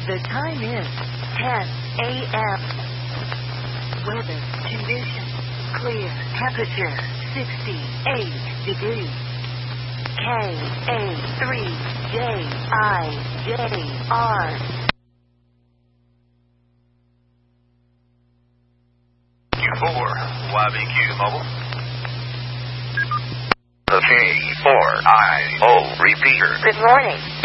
The time is 10 a.m. Weather conditions clear. Temperature 68 degrees. KA3JIJR. Q4 YBQ Mobile. The K4IO repeater. Good morning.